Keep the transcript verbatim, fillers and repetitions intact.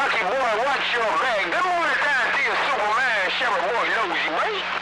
Lucky boy, watch your back. Them on the down to your Superman, Sheriff Boy, nosy, mate.